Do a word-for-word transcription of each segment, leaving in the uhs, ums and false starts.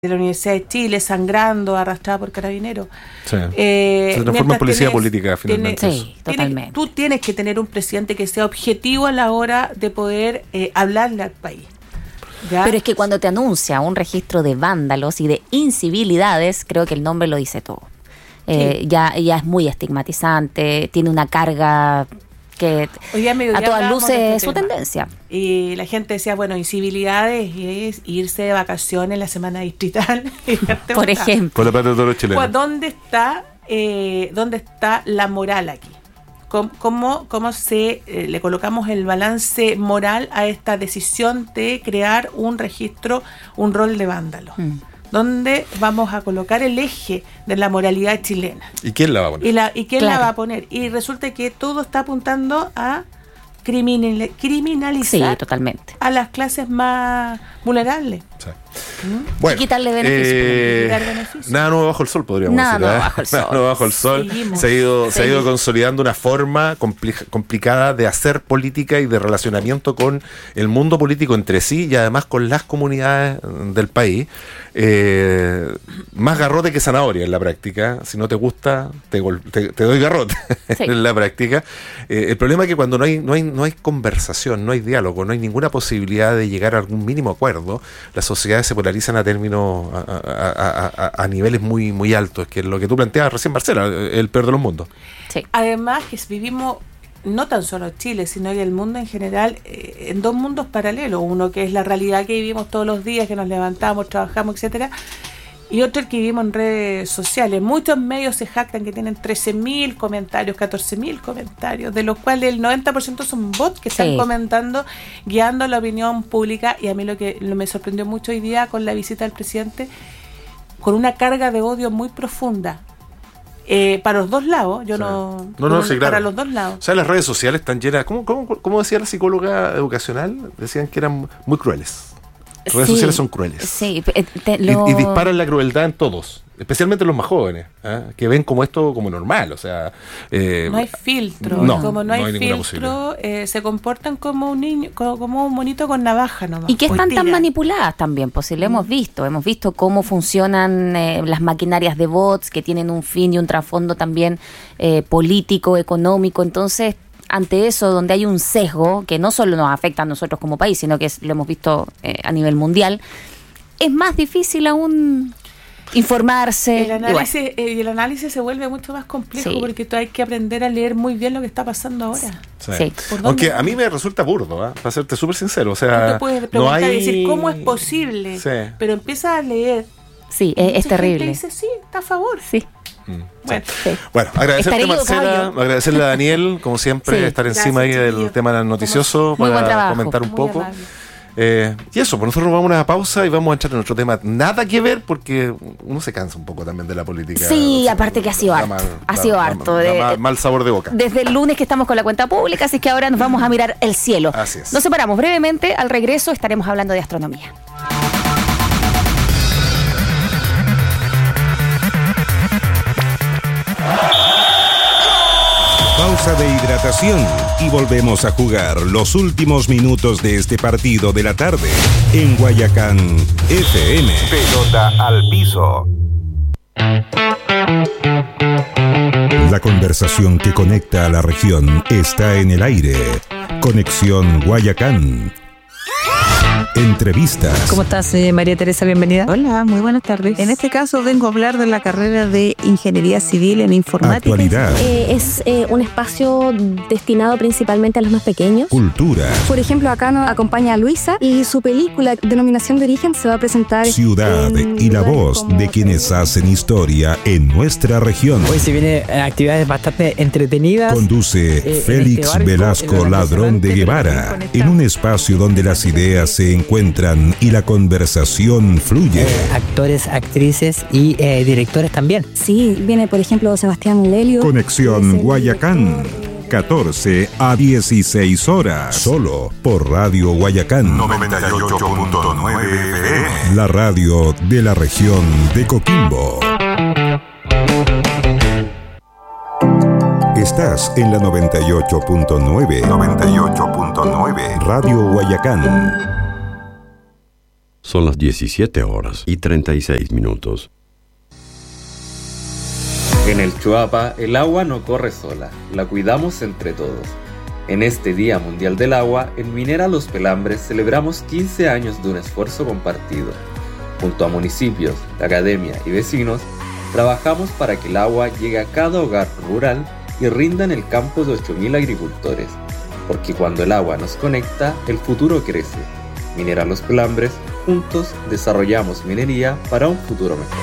de la Universidad de Chile, sangrando, arrastrada por carabineros. Sí. Eh, Se transforma en policía tienes, política, finalmente. Tienes, sí, totalmente. Tienes, tú tienes que tener un presidente que sea objetivo a la hora de poder eh, hablarle al país. ¿Ya? Pero es que cuando te anuncia un registro de vándalos y de incivilidades, creo que el nombre lo dice todo. Eh, sí. ya, ya es muy estigmatizante, tiene una carga que a todas luces es su tendencia. Y la gente decía, bueno, incivilidades es irse de vacaciones la semana distrital. Por ejemplo. Por la plata de todos los chilenos. Pues, ¿dónde está, eh, ¿dónde está la moral aquí? ¿Cómo, cómo, cómo se eh, le colocamos el balance moral a esta decisión de crear un registro, un rol de vándalo? Mm. ¿Dónde vamos a colocar el eje de la moralidad chilena? ¿Y quién la va a poner? ¿Y, la, y quién claro. la va a poner? Y resulta que todo está apuntando a criminal, criminalizar sí, totalmente. a las clases más vulnerables. Sí. ¿Mm? Bueno, y quitarle beneficios. Eh, quitar beneficios. Nada nuevo bajo el sol, podríamos nada decir. Nada ¿eh? nuevo bajo el sol. Nada nuevo bajo el sol. Seguimos. Se ha ido, Seguimos. se ha ido consolidando una forma compli- complicada de hacer política y de relacionamiento con el mundo político entre sí y además con las comunidades del país. Eh, más garrote que zanahoria en la práctica. Si no te gusta, te, gol- te, te doy garrote sí. en la práctica. Eh, el problema es que cuando no hay, no hay, no hay conversación, no hay diálogo, no hay ninguna posibilidad de llegar a algún mínimo acuerdo, las sociedades se polarizan a términos a, a, a, a, a niveles muy, muy altos, que es lo que tú planteabas recién, Marcela, el peor de los mundos. Sí. Además que vivimos no tan solo Chile, sino que el mundo en general, eh, en dos mundos paralelos. Uno que es la realidad que vivimos todos los días, que nos levantamos, trabajamos, etcétera, y otro el que vivimos en redes sociales. Muchos medios se jactan que tienen trece mil comentarios, catorce mil comentarios, de los cuales el noventa por ciento son bots que están sí. comentando, guiando la opinión pública. Y a mí lo que lo me sorprendió mucho hoy día con la visita del presidente, con una carga de odio muy profunda. Eh, para los dos lados, yo sí. no, no, no sí, claro. para los dos lados. O sea, las redes sociales están llenas, ¿cómo, cómo, cómo decía la psicóloga educacional? Decían que eran muy crueles. Las redes sí, sociales son crueles. Sí, te, lo... y, y disparan la crueldad en todos, especialmente los más jóvenes, ¿eh? Que ven como esto como normal, o sea... Eh, no hay filtro, no, como no hay, no hay filtro, eh, se comportan como un niño, como, como un monito con navaja nomás. Y que están tan manipuladas también, pues si lo mm. hemos visto, hemos visto cómo funcionan eh, las maquinarias de bots, que tienen un fin y un trasfondo también eh, político, económico, entonces... Ante eso, donde hay un sesgo que no solo nos afecta a nosotros como país, sino que es, lo hemos visto eh, a nivel mundial, es más difícil aún informarse. El análisis, y, bueno. eh, el análisis se vuelve mucho más complejo sí. porque tú hay que aprender a leer muy bien lo que está pasando ahora. Sí. Sí. Aunque a mí me resulta burdo, ¿eh? Para serte súper sincero. O sea, tú te puedes preguntar no hay... y decir cómo es posible, sí. pero empiezas a leer. Sí, es, es terrible. Y dice, sí, está a favor. Sí. Mm, bueno, sí. bueno, agradecerte Marcela, agradecerle a Daniel, como siempre, sí, estar encima gracias, ahí del tema noticioso muy para comentar un muy poco. Eh, y eso, pues nosotros vamos a una pausa y vamos a entrar en otro tema. Nada que ver, porque uno se cansa un poco también de la política. Sí, o sea, aparte que ha sido harto. Mal, ha sido da, harto. Da, de, da mal, mal sabor de boca. Desde el lunes que estamos con la cuenta pública, así que ahora nos vamos a mirar el cielo. Así es. Nos separamos brevemente. Al regreso estaremos hablando de astronomía. Pausa de hidratación y volvemos a jugar los últimos minutos de este partido de la tarde en Guayacán F M. Pelota al piso. La conversación que conecta a la región está en el aire. Conexión Guayacán. Entrevistas. ¿Cómo estás, eh, María Teresa? Bienvenida. Hola, muy buenas tardes. En este caso vengo a hablar de la carrera de Ingeniería Civil en Informática. Actualidad. Eh, es eh, un espacio destinado principalmente a los más pequeños. Cultura. Por ejemplo, acá nos acompaña Luisa y su película Denominación de Origen se va a presentar. Ciudad y la voz de quienes hacen historia en nuestra región. Hoy se vienen actividades bastante entretenidas. Conduce eh, Félix este barco, Velasco Ladrón de Guevara, en un espacio donde las ideas se encuentran y la conversación fluye. Eh, actores, actrices y eh, directores también. Sí, viene por ejemplo Sebastián Lelio. Conexión Guayacán, catorce a dieciséis horas, solo por Radio Guayacán noventa y ocho punto nueve F M. La radio de la región de Coquimbo. Estás en la noventa y ocho punto nueve. noventa y ocho punto nueve. Radio Guayacán. Son las diecisiete horas y treinta y seis minutos. En el Choapa, el agua no corre sola, la cuidamos entre todos. En este Día Mundial del Agua, en Minera Los Pelambres celebramos quince años de un esfuerzo compartido. Junto a municipios, la academia y vecinos, trabajamos para que el agua llegue a cada hogar rural y rinda en el campo de ocho mil agricultores. Porque cuando el agua nos conecta, el futuro crece. Minera Los Pelambres, juntos desarrollamos minería para un futuro mejor.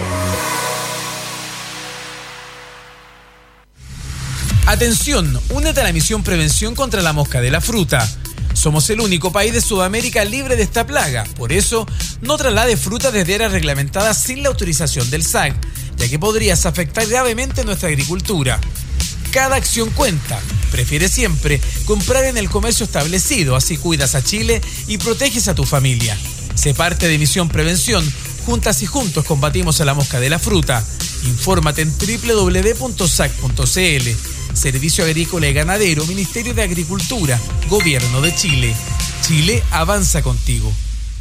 Atención, únete a la misión Prevención contra la Mosca de la Fruta. Somos el único país de Sudamérica libre de esta plaga. Por eso, no traslade frutas desde áreas reglamentadas sin la autorización del S A C, ya que podrías afectar gravemente nuestra agricultura. Cada acción cuenta. Prefiere siempre comprar en el comercio establecido, así cuidas a Chile y proteges a tu familia. Sé parte de Misión Prevención. Juntas y juntos combatimos a la mosca de la fruta. Infórmate en doble u doble u doble u punto s a c punto c l. Servicio Agrícola y Ganadero, Ministerio de Agricultura, Gobierno de Chile. Chile avanza contigo.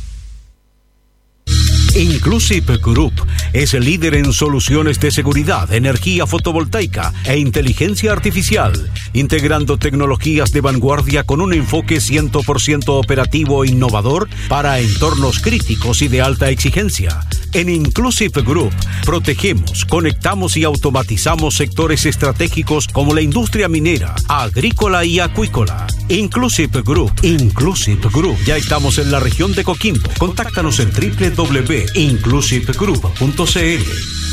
Inclusive Group es el líder en soluciones de seguridad, energía fotovoltaica e inteligencia artificial, integrando tecnologías de vanguardia con un enfoque cien por ciento operativo e innovador para entornos críticos y de alta exigencia. En Inclusive Group protegemos, conectamos y automatizamos sectores estratégicos como la industria minera, agrícola y acuícola. Inclusive Group, Inclusive Group. Ya estamos en la región de Coquimbo. Contáctanos en doble u doble u doble u punto inclusive group punto c l.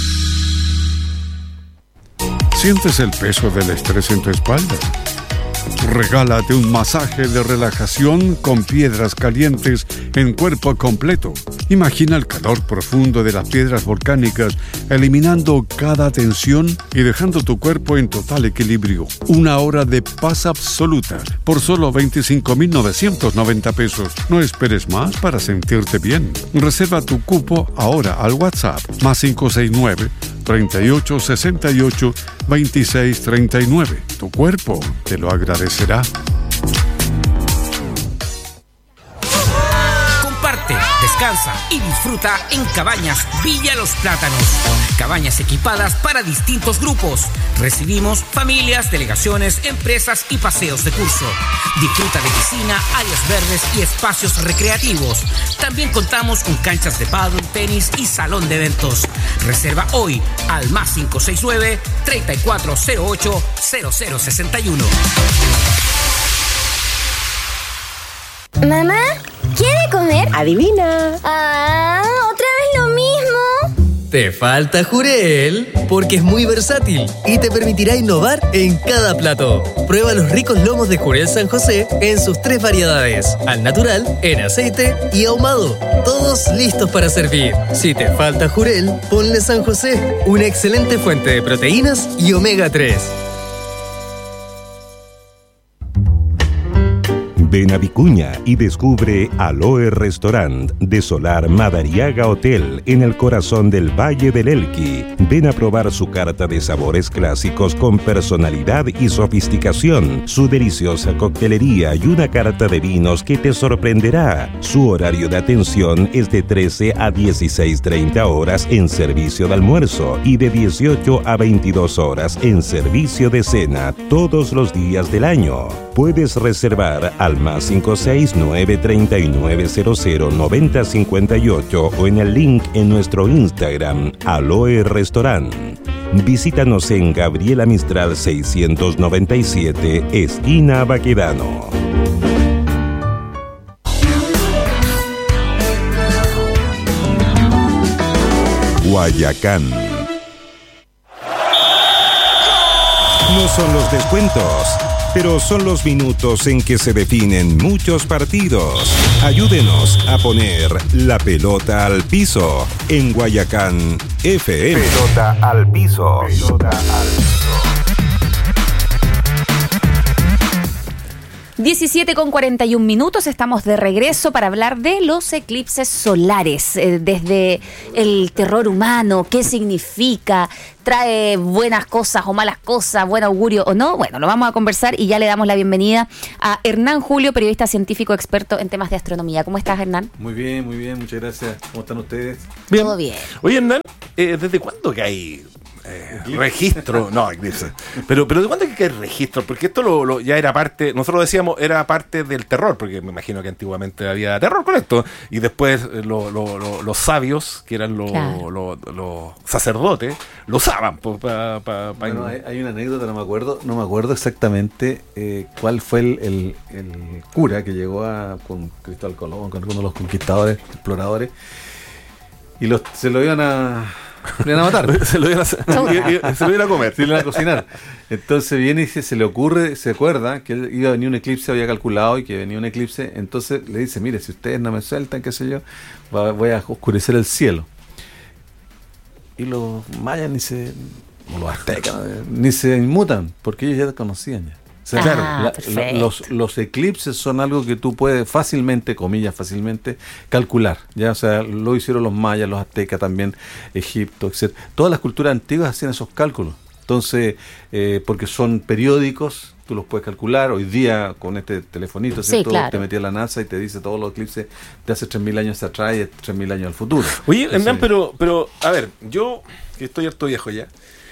¿Sientes el peso del estrés en tu espalda? Regálate un masaje de relajación con piedras calientes en cuerpo completo. Imagina el calor profundo de las piedras volcánicas, eliminando cada tensión y dejando tu cuerpo en total equilibrio. Una hora de paz absoluta por solo veinticinco mil novecientos noventa pesos. No esperes más para sentirte bien. Reserva tu cupo ahora al WhatsApp más cinco seis nueve, treinta y ocho, sesenta y ocho, veintiséis, treinta y nueve. Tu cuerpo te lo agradecerá. Comparte, descansa y disfruta en Cabañas Villa Los Plátanos. Cabañas equipadas para distintos grupos. Recibimos familias, delegaciones, empresas y paseos de curso. Disfruta de piscina, áreas verdes y espacios recreativos. También contamos con canchas de pádel, tenis y salón de eventos. Reserva hoy al más cinco seis nueve, treinta y cuatro cero ocho, cero cero sesenta y uno. Mamá, ¿quiere comer? Adivina. Ah, ¿otra vez lo mismo? Te falta Jurel, porque es muy versátil y te permitirá innovar en cada plato. Prueba los ricos lomos de Jurel San José en sus tres variedades: al natural, en aceite y ahumado. Todos listos para servir. Si te falta Jurel, ponle San José, una excelente fuente de proteínas y omega tres. Ven a Vicuña y descubre Aloe Restaurant de Solar Madariaga Hotel en el corazón del Valle del Elqui. Ven a probar su carta de sabores clásicos con personalidad y sofisticación, su deliciosa coctelería y una carta de vinos que te sorprenderá. Su horario de atención es de trece a dieciséis treinta horas en servicio de almuerzo y de dieciocho a veintidós horas en servicio de cena todos los días del año. Puedes reservar al más cinco seis nueve, treinta y nueve cero cero, noventa cincuenta y ocho o en el link en nuestro Instagram, Aloe Restaurant. Visítanos en Gabriela Mistral seiscientos noventa y siete, esquina Baquedano. Guayacán. No son los descuentos, pero son los minutos en que se definen muchos partidos. Ayúdenos a poner la pelota al piso en Guayacán F M. Pelota al piso. Pelota al piso. diecisiete con cuarenta y un minutos, estamos de regreso para hablar de los eclipses solares, eh, desde el terror humano, qué significa, trae buenas cosas o malas cosas, buen augurio o no. Bueno, lo vamos a conversar y ya le damos la bienvenida a Hernán Julio, periodista científico experto en temas de astronomía. ¿Cómo estás, Hernán? Muy bien, muy bien, muchas gracias. ¿Cómo están ustedes? Bien. Todo bien. Oye, Hernán, eh, ¿desde cuándo que hay eh, registro? No, eclipse. Pero, pero ¿de cuándo que hay registro? Porque esto lo, lo, ya era parte, nosotros decíamos, era parte del terror, porque me imagino que antiguamente había terror con esto, y después eh, lo, lo, lo, los sabios, que eran los Claro. lo, lo sacerdotes, lo usaban. Pa, pa, pa, pa- Bueno, hay, hay una anécdota, no me acuerdo, no me acuerdo exactamente eh, cuál fue el, el, el cura que llegó a, con Cristóbal Colón, con algunos de los conquistadores, exploradores, y los, se lo iban a, lo iban a matar. se, lo iban a, se lo iban a comer. Se lo iban a cocinar. Entonces viene y se, se le ocurre, se acuerda que él iba a venir un eclipse, había calculado y que venía un eclipse, entonces le dice, mire, si ustedes no me sueltan, qué sé yo, va- voy a oscurecer el cielo. Y los mayas ni se, o los aztecas, eh, ni se inmutan, porque ellos ya conocían ya. O sea, Ah, claro, la- perfecto. los, los eclipses son algo que tú puedes fácilmente, comillas, fácilmente calcular. Ya, o sea, lo hicieron los mayas, los aztecas también, Egipto, etcétera. Todas las culturas antiguas hacían esos cálculos. Entonces, eh, porque son periódicos, tú los puedes calcular. Hoy día, con este telefonito, Sí, ¿cierto? claro. Te metí a la NASA y te dice todos los eclipses de hace tres mil años atrás y de tres mil años al futuro. Oye, Entonces, Hernán, pero, pero, a ver, yo, que estoy harto viejo ya,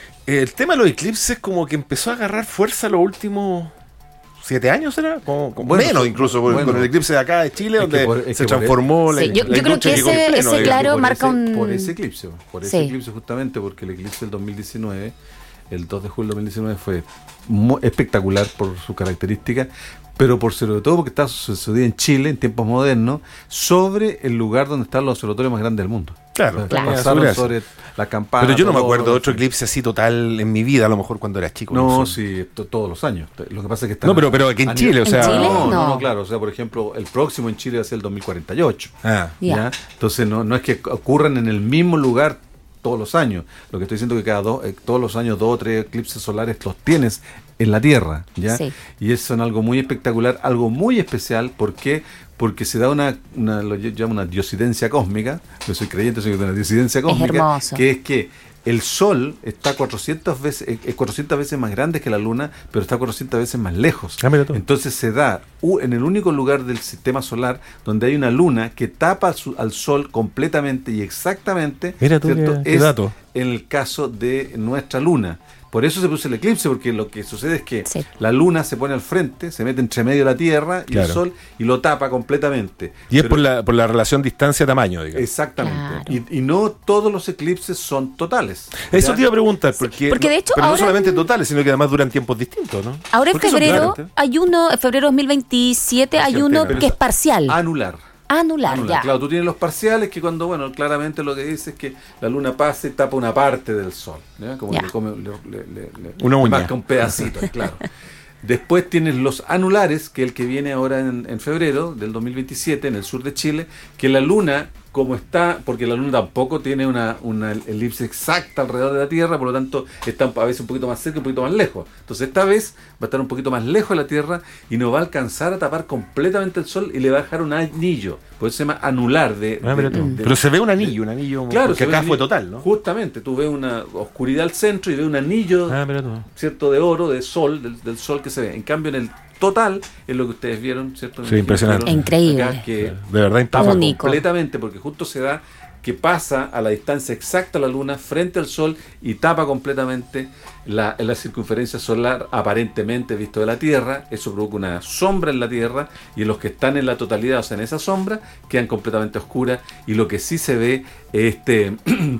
el tema de los eclipses como que empezó a agarrar fuerza los últimos siete años, ¿será? Como, como Bueno, menos incluso, con, bueno. con el eclipse de acá de Chile, Es que donde por- es se que por- transformó la, Sí, yo- la yo creo industria que llegó en ese- pleno, ese, digamos. claro, por marca ese, un- por ese eclipse, por ese Sí. eclipse justamente, porque el eclipse del dos mil diecinueve, el dos de julio del dos mil diecinueve, fue muy espectacular por sus características, pero por sobre todo porque está sucedido en Chile, en tiempos modernos, sobre el lugar donde están los observatorios más grandes del mundo. Claro, O sea, claro. pasaron Sobre sobre la campana. Pero yo no me todo, acuerdo de otro sí. eclipse así total en mi vida, a lo mejor cuando era chico. No, sé. sí, to- todos los años. Lo que pasa es que está. No, pero- pero aquí en Chile, o sea- ¿En Chile? No, no, No. no, claro. O sea, por ejemplo, el próximo en Chile va a ser el dos mil cuarenta y ocho. Ah, Ya. ¿ya? Entonces, no, no es que ocurran en el mismo lugar todos los años. Lo que estoy diciendo es que cada dos, eh, todos los años, dos o tres eclipses solares los tienes en la Tierra, ¿ya? Sí. Y eso es algo muy espectacular, algo muy especial. ¿Por qué? Porque se da una, una lo llamo una diosidencia cósmica. Yo soy creyente, soy de una diosidencia cósmica. hermoso. Que es que el Sol está cuatrocientas veces, eh, es cuatrocientas veces más grande que la Luna, pero está cuatrocientas veces más lejos. Ah, mira tú. Entonces se da u- en el único lugar del sistema solar donde hay una luna que tapa al, su- al Sol completamente y exactamente, Mira tú ¿cierto? qué- qué Es dato. en el caso de nuestra luna. Por eso se produce el eclipse, porque lo que sucede es que Sí. la luna se pone al frente, se mete entre medio de la Tierra y Claro. el Sol y lo tapa completamente. Y es Pero- por la, por la relación distancia-tamaño, digamos. Exactamente. Claro. Y, y no todos los eclipses son totales. Eso ¿ya? te iba a preguntar, porque, porque de no- hecho pero ahora no solamente en- totales, sino que además duran tiempos distintos, ¿no? Ahora en ¿Por qué son febrero diferentes? hay uno, en febrero dos mil veintisiete hay Parcial, uno pero que eso- es parcial. Anular. Anular, Anular. ya. Claro, tú tienes los parciales que cuando, bueno, claramente lo que dice es que la luna pasa y tapa una parte del sol, ¿ya? Como Ya. que le come, le, le- le- le- Una le uña. marca un pedacito, claro. Después tienes los anulares, que es el que viene ahora en, en febrero del dos mil veintisiete en el sur de Chile, que la luna, como está, porque la luna tampoco tiene una, una elipse exacta alrededor de la Tierra, por lo tanto está a veces un poquito más cerca y un poquito más lejos. Entonces esta vez va a estar un poquito más lejos de la Tierra y no va a alcanzar a tapar completamente el Sol y le va a dejar un anillo. Por eso se llama anular. De, Ah, mira de- tú. de- Pero se ve un anillo, un anillo, Claro, porque se ve acá un fue anillo. total, ¿no? Justamente, tú ves una oscuridad al centro y ves un anillo, Ah, mira tú. ¿cierto? De oro, de sol, del, del sol que se ve. En cambio, en el total, es lo que ustedes vieron, ¿cierto? Sí, impresionante. Vieron Increíble. acá que De verdad tapa impresionante. Único. completamente, porque justo se da que pasa a la distancia exacta a la Luna frente al Sol y tapa completamente la, la circunferencia solar aparentemente visto de la Tierra. Eso provoca una sombra en la Tierra y los que están en la totalidad, o sea, en esa sombra, quedan completamente oscuras y lo que sí se ve es este,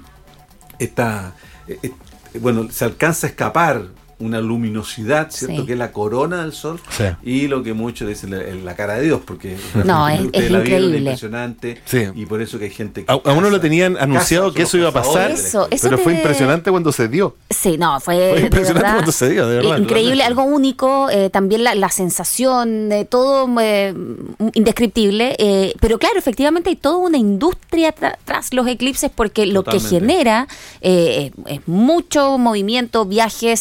esta, eh, eh, bueno, se alcanza a escapar una luminosidad, ¿cierto? Sí. Que es la corona del Sol Sí. y lo que muchos dicen la, la cara de Dios, porque No, es- ustedes es la vieron, increíble. impresionante Sí. y por eso que hay gente que A, a uno lo caza- tenían anunciado caza que eso iba a los pasar, cazadores. Eso, eso pero fue te- impresionante cuando se dio. Sí, no, fue, Fue de impresionante verdad, cuando se dio, de verdad. eh, increíble, algo único, eh, también la, la sensación, de todo eh, indescriptible, eh, pero claro, efectivamente hay toda una industria tra- tras los eclipses porque lo Totalmente. que genera eh, es, es mucho movimiento, viajes, están estos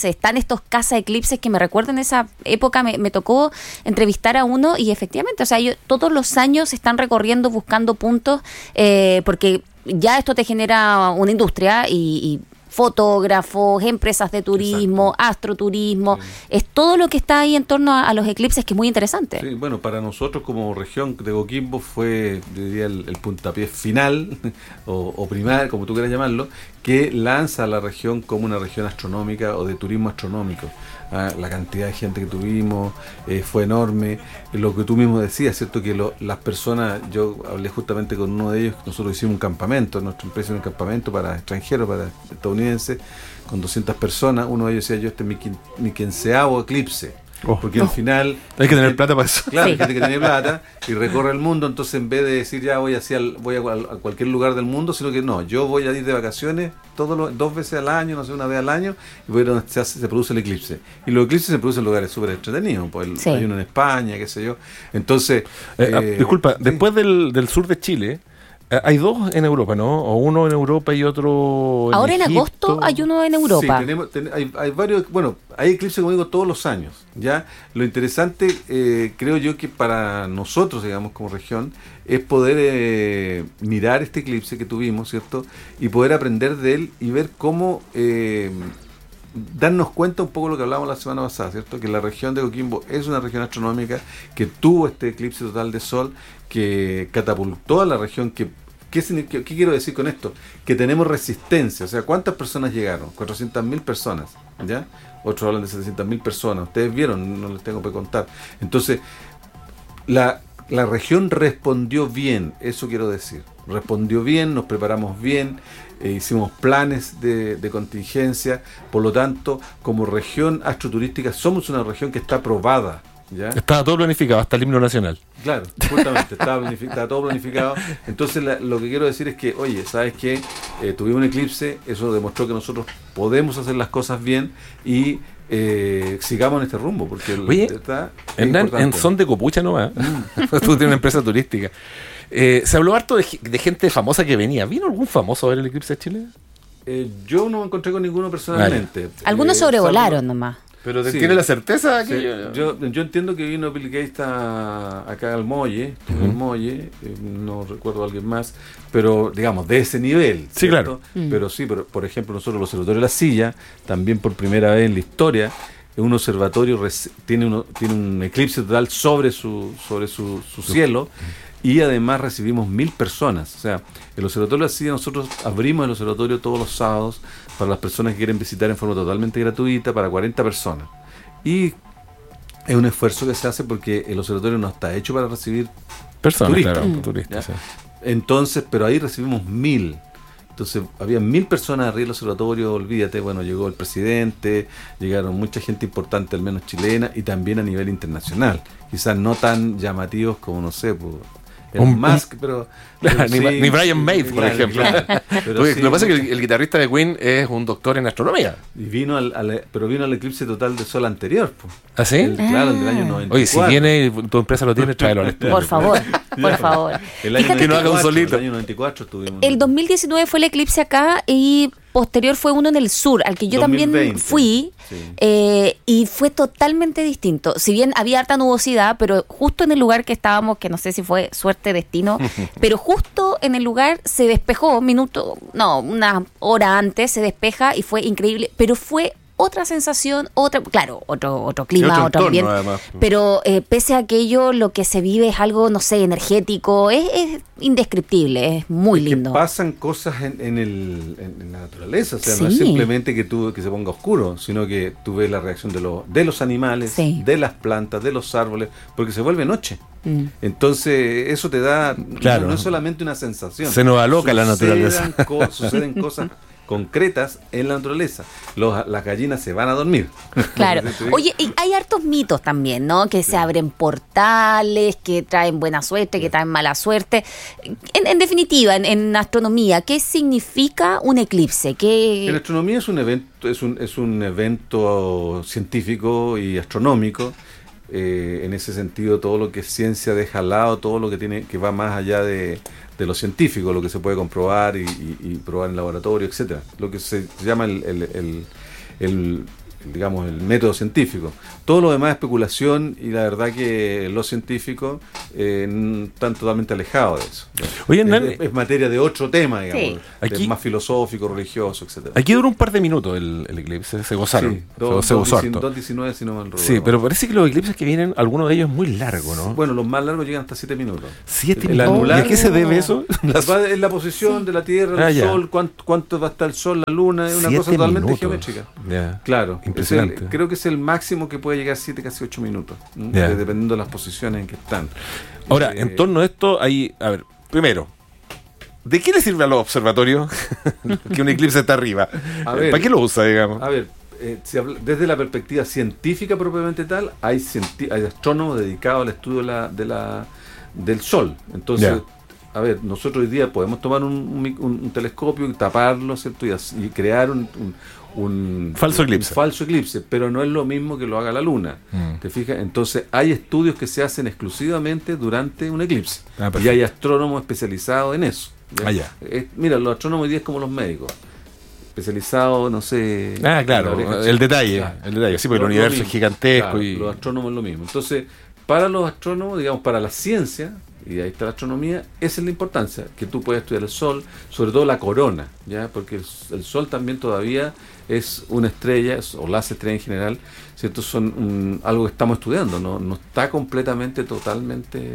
estos caza eclipses que me recuerdo en esa época, me, me tocó entrevistar a uno y efectivamente, o sea, ellos todos los años están recorriendo buscando puntos, eh, porque ya esto te genera una industria y, y fotógrafos, empresas de turismo, exacto, astroturismo, sí, es todo lo que está ahí en torno a, a los eclipses, que es muy interesante. Sí, bueno, para nosotros como región de Coquimbo fue, yo diría, el, el puntapié final, o, o primal, como tú quieras llamarlo, que lanza a la región como una región astronómica o de turismo astronómico. Ah, la cantidad de gente que tuvimos eh, fue enorme. Lo que tú mismo decías, ¿cierto? Que lo, las personas, yo hablé justamente con uno de ellos, nosotros hicimos un campamento, nuestra empresa hizo un campamento para extranjeros, para estadounidenses, con doscientas personas. Uno de ellos decía, yo este es mi, quin, mi quinceavo eclipse. Oh, porque no. Al final hay que tener plata para eso. Claro, sí, hay gente que tiene plata y recorre el mundo, entonces en vez de decir ya voy hacia el, voy a, a cualquier lugar del mundo, sino que no, yo voy a ir de vacaciones todos los, dos veces al año, no sé, una vez al año, y voy a ir donde se, hace, se produce el eclipse. Y los eclipses se producen en lugares súper entretenidos, pues el, sí, hay uno en España, qué sé yo. Entonces, eh, eh, disculpa, sí, después del, del sur de Chile, hay dos en Europa, ¿no? O uno en Europa y otro en Ahora Egipto. En agosto hay uno en Europa. Sí, tenemos, ten, hay, hay varios, bueno, hay eclipses, como digo, todos los años, ¿ya? Lo interesante, eh, creo yo, que para nosotros, digamos, como región, es poder eh, mirar este eclipse que tuvimos, ¿cierto? Y poder aprender de él y ver cómo eh, darnos cuenta un poco de lo que hablábamos la semana pasada, ¿cierto? Que la región de Coquimbo es una región astronómica que tuvo este eclipse total de sol, que catapultó a la región. que ¿Qué, qué, ¿Qué quiero decir con esto? Que tenemos resistencia. O sea, ¿cuántas personas llegaron? cuatrocientas mil personas, ¿ya? Otros hablan de setecientas mil personas. Ustedes vieron, no les tengo que contar. Entonces, la, la región respondió bien, eso quiero decir. Respondió bien, nos preparamos bien, eh, hicimos planes de, de contingencia. Por lo tanto, como región astroturística, somos una región que está aprobada. ¿Ya? Estaba todo planificado, hasta el himno nacional. Claro, justamente, estaba, planificado, estaba todo planificado. Entonces la, lo que quiero decir es que, oye, ¿sabes qué? Eh, tuvimos un eclipse, eso demostró que nosotros podemos hacer las cosas bien y eh, sigamos en este rumbo, porque oye, está Hernán, en son de copucha nomás. Mm. Tú tienes una empresa turística. Eh, se habló harto de, de gente famosa que venía. ¿Vino algún famoso a ver el eclipse de Chile? Eh, yo no me encontré con ninguno personalmente. Vale. Algunos eh, sobrevolaron salvo, nomás. Pero sí, ¿tiene la certeza? Sí, yo, yo, yo entiendo que vino Bill Gates a, acá al Molle, uh-huh. el Molle, eh, no recuerdo a alguien más, pero digamos, de ese nivel. Sí, ¿cierto? claro. Uh-huh. Pero sí, pero, por ejemplo, nosotros el Observatorio de la Silla, también por primera vez en la historia, un observatorio res, tiene, uno, tiene un eclipse total sobre su, sobre su, su cielo. Y además recibimos mil personas. O sea, el Observatorio de la Silla, nosotros abrimos el observatorio todos los sábados para las personas que quieren visitar en forma totalmente gratuita, para cuarenta personas. Y es un esfuerzo que se hace porque el observatorio no está hecho para recibir personas, turistas. Claro, mm. turistas sí. Entonces, pero ahí recibimos mil. Entonces, había mil personas arriba del observatorio, olvídate, bueno, llegó el presidente, llegaron mucha gente importante, al menos chilena, y también a nivel internacional. Quizás no tan llamativos como, no sé, pues, un Musk, pero, pero claro, sí, ni, ni Brian May, por claro, ejemplo. Claro, pero Oye, sí, lo que pasa es que el, el guitarrista de Queen es un doctor en astronomía. Y vino al, al, pero vino al eclipse total de sol anterior. Pues. ¿Ah, sí? El, claro, el del año noventa y cuatro. Oye, si viene, tu empresa lo tiene, tráelo al estudio. Por favor, por favor. El año que no haga un solito. El año noventa y cuatro estuvimos. El dos mil diecinueve fue el eclipse acá y posterior fue uno en el sur, al que yo dos mil veinte también fui, sí. eh, y fue totalmente distinto. Si bien había harta nubosidad, pero justo en el lugar que estábamos, que no sé si fue suerte, destino, pero justo en el lugar se despejó, un minuto, no, una hora antes se despeja y fue increíble, pero fue otra sensación, otra, claro, otro otro clima, otro, otro ambiente, además. Pero eh, pese a aquello, lo que se vive es algo, no sé, energético, es, es indescriptible, es muy es lindo. Que pasan cosas en, en, el, en, en la naturaleza, o sea, sí. no es simplemente que tú que se ponga oscuro, sino que tú ves la reacción de, lo, de los animales, sí. de las plantas, de los árboles, porque se vuelve noche. Mm. Entonces, eso te da, claro. no, no es solamente una sensación. Se nos aloca la naturaleza. Co- suceden cosas concretas en la naturaleza. Los, las gallinas se van a dormir. Claro. Oye, y hay hartos mitos también, ¿no? Que sí. se abren portales, que traen buena suerte, sí. que traen mala suerte. En, en definitiva, en, en astronomía, ¿qué significa un eclipse? ¿Qué... En astronomía es un evento, es un, es un evento científico y astronómico. Eh, en ese sentido, todo lo que es ciencia deja al lado, todo lo que tiene que va más allá de de lo científico, lo que se puede comprobar y, y, y probar en laboratorio, etcétera. Lo que se llama el, el, el, el digamos, el método científico. Todo lo demás es especulación y la verdad que los científicos eh, están totalmente alejados de eso. Oye, es, Hernán, es, es materia de otro tema, digamos, Sí. Aquí- más filosófico, religioso, etcétera. Aquí duró un par de minutos el, el eclipse, se gozaron. Sí, se, dos- se dos gozó dieci- harto. dos diecinueve si no mal recuerdo. Sí, pero parece que los eclipses que vienen, algunos de ellos muy largos, ¿no? Bueno, los más largos llegan hasta siete minutos. Siete El minutos. anular- ¿Y a qué se debe eso? Las- Va en la posición de la Tierra, Ah, el ya. Sol, cuánto, cuánto va a estar el Sol, la Luna, es una Siete cosa totalmente minutos. geométrica. Ya. Claro, es Impresionante. el- creo que es el máximo que puede llegar a siete, casi ocho minutos, ¿m? Ya. De- dependiendo de las posiciones en que están. Ahora, Eh, en torno a esto, hay, a ver, primero, ¿de qué le sirve a los observatorios que un eclipse está arriba? A ver, ¿Para qué lo usa, digamos? A ver, eh, si habla- desde la perspectiva científica propiamente tal, hay, cienti- hay astrónomos dedicados al estudio de la, de la, del Sol. Entonces, Ya. a ver, nosotros hoy día podemos tomar un, un mic- un- un telescopio y taparlo, ¿cierto? Y, as- y crear un, un- un- Falso eclipse. un falso eclipse, pero no es lo mismo que lo haga la Luna. Mm. ¿Te fijas? Entonces, hay estudios que se hacen exclusivamente durante un eclipse. Ah, perfecto. y hay astrónomos especializados en eso. ¿ya? Ah, ya. Eh, mira, los astrónomos hoy día es como los médicos. Especializados, no sé. Ah, claro, en la oreja, el detalle, claro. el detalle, sí, porque el Lo- lo universo mismo. es gigantesco Claro, y... los astrónomos es lo mismo. Entonces, para los astrónomos, digamos, para la ciencia, y ahí está la astronomía, esa es la importancia, que tú puedes estudiar el Sol, sobre todo la corona, ¿ya? Porque el, el Sol también todavía es una estrella, es- o las estrellas en general, ¿cierto? Son un- algo que estamos estudiando, no, no está completamente, totalmente...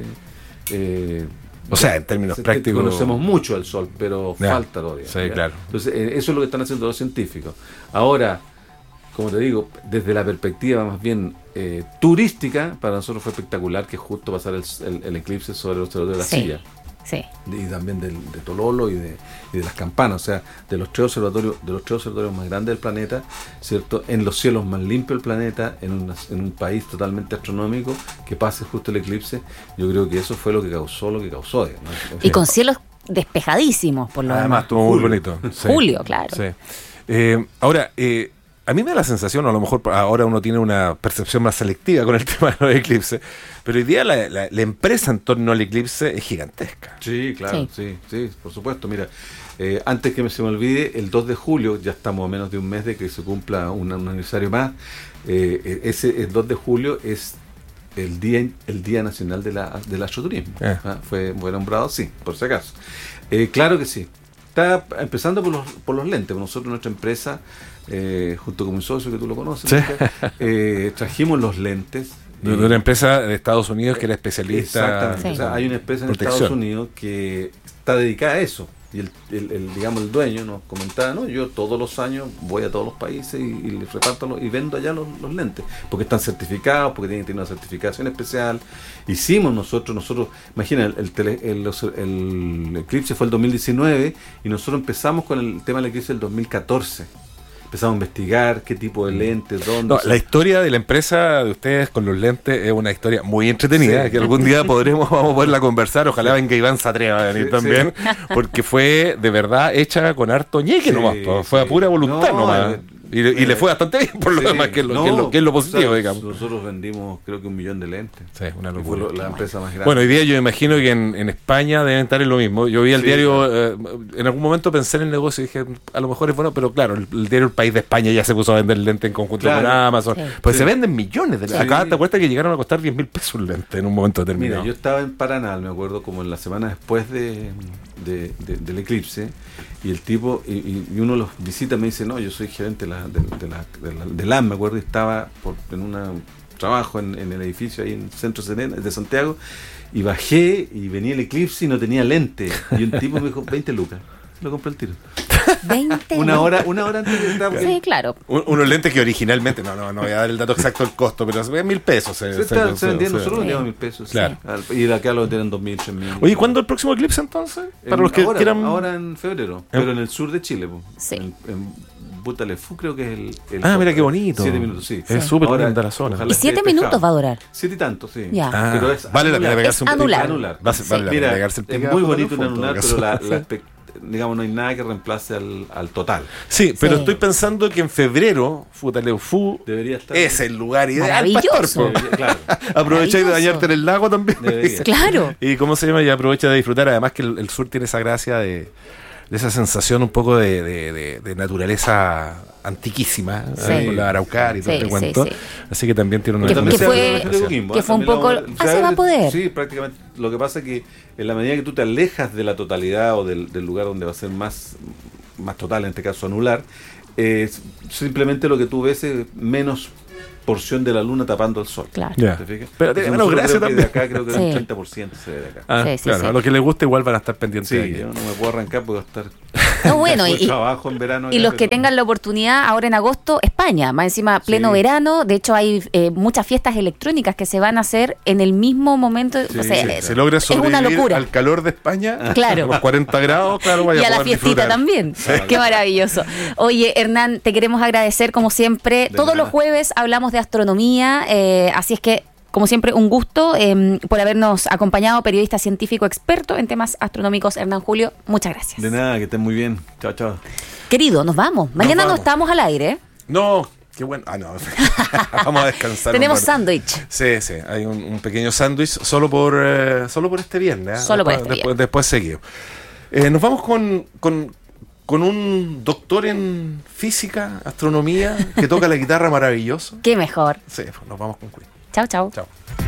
eh, O sea, en términos se- prácticos... Conocemos mucho el Sol, pero Ya, falta todavía. sí, ¿ya? claro. Entonces, eh, eso es lo que están haciendo los científicos. Ahora, como te digo, desde la perspectiva más bien eh, turística, para nosotros fue espectacular que justo pasar el, el- el eclipse sobre el observatorio de la Sí. Silla. Sí. Y también del, de Tololo y de, y de las campanas, o sea, de los tres observatorios, de los tres observatorios más grandes del planeta, ¿cierto? En los cielos más limpios del planeta, en, una- en un país totalmente astronómico, que pase justo el eclipse, yo creo que eso fue lo que causó lo que causó. digamos. Y con cielos despejadísimos, por lo Además, demás. estuvo muy bonito. Sí. Julio, claro. Sí. Eh, ahora, eh, a mí me da la sensación, a lo mejor ahora uno tiene una percepción más selectiva con el tema de los eclipses, pero hoy día la, la- la empresa en torno al eclipse es gigantesca. Sí, claro, Sí. sí, sí, por supuesto. Mira, eh, antes que me, se me olvide, el dos de julio, ya estamos a menos de un mes de que se cumpla un, un aniversario más, eh, ese el dos de julio es el día el día nacional de la, del astroturismo. Eh. ¿Ah? Fue, fue nombrado así, por si acaso. Eh, claro que sí. Está empezando por los, por los lentes. Nosotros, nuestra empresa, eh, junto con mi socio, que tú lo conoces, Sí. Mica, eh, trajimos los lentes. De de una empresa de Estados Unidos que era especialista Exactamente. en O sea, hay una empresa en protección. Estados Unidos que está dedicada a eso. Y el, el- el, digamos, el dueño nos comentaba, no, yo todos los años voy a todos los países y, y les reparto los- y vendo allá los, los lentes, porque están certificados, porque tienen, tienen una certificación especial. Hicimos nosotros, nosotros, imagina, el, el, tele- el, los- el eclipse fue el dos mil diecinueve y nosotros empezamos con el tema del eclipse el dos mil catorce. Empezamos a investigar qué tipo de lentes, dónde. No, o sea, la historia de la empresa de ustedes con los lentes es una historia muy entretenida, Sí. que algún día podremos, vamos a poderla conversar, ojalá venga Iván se atreva a venir Sí, también, sí. porque fue de verdad hecha con harto ñeque Sí, nomás, po, fue a sí. pura voluntad No, nomás. eh, Y, y eh, le fue bastante bien por lo sí, demás, que es lo, no, que es lo, que es lo positivo, o sea, digamos. Nosotros vendimos creo que un millón de lentes. Sí, una Y fue locura. lo- la empresa más grande. Bueno, hoy día yo imagino que en, en España deben estar en lo mismo. Yo vi el Sí, diario, eh, en algún momento pensé en el negocio y dije, a lo mejor es bueno, pero claro, el, el diario El País de España ya se puso a vender lentes en conjunto Claro. con Amazon. Sí. Pues Sí. se venden millones de Sí. Acá te acuerdas que llegaron a costar diez mil pesos un lente en un momento determinado. Mira, yo estaba en Paraná, me acuerdo, como en la semana después de, de- de- del eclipse, y el tipo, y, y- y uno los visita y me dice, no, yo soy gerente de la, de, de la, de la- del A M, me acuerdo, y estaba por, en un trabajo en, en el edificio ahí en el centro Serena- de Santiago, y bajé y venía el eclipse y no tenía lente, y un tipo me dijo, veinte lucas, lo compré el tiro. veinte. Una hora, una hora antes de estar. Sí, claro. Un- unos lentes que originalmente, no, no, no voy a dar el dato exacto del costo, pero se mil pesos. Se, Se, se- está- se- se vendían, se- nosotros Sí. vendíamos mil pesos. Claro. Sí. Al- Y de acá lo vendían en dos mil, tres mil. Oye, ¿cuándo el próximo eclipse entonces? Para En- los que ahora, quieran. ahora en febrero, En- pero en el sur de Chile. po. Sí. En, en Butalefú creo que es el... el Ah, mira qué bonito. Siete minutos, sí. Es súper Ahora, linda la zona. ojalá Y esté siete despejado. minutos va a durar. Siete y tanto, sí. Ya. Ah, Pero es vale la pena anular. pegarse un Es pique. anular. Anular. Va a ser- vale la pena Mira, pegarse el es pique muy a bonito un fotógrafo, anular, en pero todo la, caso. la espe- digamos, no hay nada que reemplace al, al total. Sí, pero Sí. estoy pensando que en febrero, Futaleufú Debería estar... es el lugar ideal. Maravilloso. Pastor, po. Debería- claro. Aprovecha de Maravilloso. bañarte en el lago también. Debería. Claro. Y cómo se llama, y aprovecha de disfrutar. Además que el, el sur tiene esa gracia de, de esa sensación un poco de, de- de- de naturaleza antiquísima, Sí. eh, con la Araucar y todo Sí, este sí, cuento. sí. Así que también tiene una Que- una que fue- relación. que fue un poco- ah, se va a poder. Sí, prácticamente. Lo que pasa es que en la medida que tú te alejas de la totalidad o del, del lugar donde va a ser más, más total, en este caso anular, eh, simplemente lo que tú ves es menos porción de la luna tapando el sol. Claro. Ya. ¿Te fijas? Pero tiene Entonces, menos nosotros gracia creo que también. de acá creo que Sí. el treinta por ciento se ve de acá. Ah, Sí, sí, claro, sí. a los que les gusta igual van a estar pendientes Sí, de aquí. yo no me puedo arrancar, puedo estar No, bueno, full y, trabajo en verano. y ya, los que pero- tengan la oportunidad ahora en agosto, España, más encima pleno Sí. verano, de hecho hay eh, muchas fiestas electrónicas que se van a hacer en el mismo momento, Sí, o sea, sí. es, Se logra es una sobrevivir locura. al calor de España, Claro. a los cuarenta grados, claro, vaya Y a la poder fiestita disfrutar. también. Sí. Qué maravilloso. Oye, Hernán, te queremos agradecer como siempre. De Todos nada. los jueves hablamos de astronomía, eh, así es que, como siempre, un gusto eh, por habernos acompañado, periodista científico experto en temas astronómicos, Hernán Julio. Muchas gracias. De nada, que estén muy bien. Chao, chao. Querido, nos vamos. Mañana no vamos. estamos al aire. ¿eh? No, qué bueno. Ah, no. Vamos a descansar. Tenemos un rato. sándwich. Sí, sí, hay un, un pequeño sándwich solo por eh, solo por este viernes. ¿eh? Solo por después, este después, después seguido. Eh, nos vamos con, con, con un doctor en física, astronomía, que toca la guitarra maravilloso. Qué mejor. Sí, pues nos vamos con Queen. Chao, chao. Chao.